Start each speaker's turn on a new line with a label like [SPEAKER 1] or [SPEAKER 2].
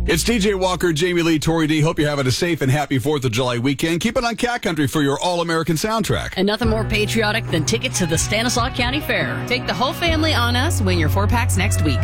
[SPEAKER 1] It's DJ Walker, Jamie Lee, Tori D. Hope you're having a safe and happy 4th of July weekend. Keep it on Cat Country for your all-American soundtrack.
[SPEAKER 2] And nothing more patriotic than tickets to the Stanislaus County Fair. Take the whole family on us. Win your 4-packs next week.